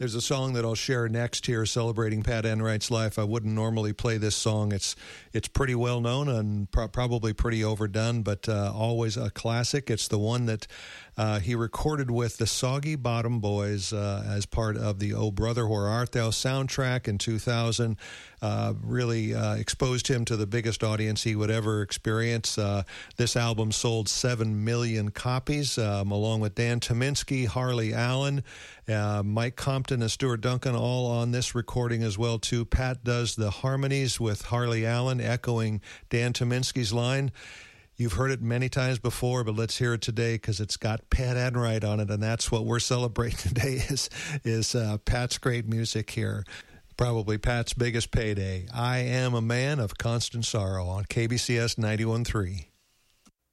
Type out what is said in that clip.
There's a song that I'll share next here celebrating Pat Enright's life. I wouldn't normally play this song. It's pretty well known and probably pretty overdone, but always a classic. It's the one that he recorded with the Soggy Bottom Boys as part of the Oh Brother, Where Art Thou soundtrack in 2000. Really exposed him to the biggest audience he would ever experience. This album sold 7 million copies, along with Dan Tyminski, Harley Allen, Mike Compton, and Stuart Duncan, all on this recording as well, too. Pat does the harmonies with Harley Allen, echoing Dan Tyminski's line. You've heard it many times before, but let's hear it today because it's got Pat Enright on it, and that's what we're celebrating today is Pat's great music here. Probably Pat's biggest payday. I Am a Man of Constant Sorrow on KBCS 91.3.